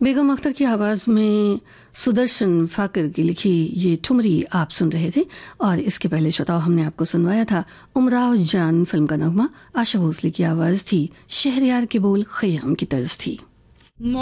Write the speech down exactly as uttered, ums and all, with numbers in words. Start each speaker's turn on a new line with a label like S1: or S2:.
S1: बेगम अख्तर की आवाज़ में सुदर्शन फाकिर की लिखी ये ठुमरी आप सुन रहे थे। और इसके पहले श्रोताओं हमने आपको सुनवाया था उमराव जान फिल्म का नगमा। आशा भोसले की आवाज़ थी, शहरयार के बोल खयाम की तर्ज थी।